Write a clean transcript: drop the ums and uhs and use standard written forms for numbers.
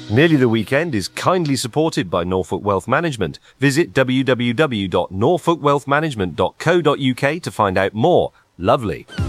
Nearly the Weekend is kindly supported by Norfolk Wealth Management. Visit www.norfolkwealthmanagement.co.uk to find out more. Lovely.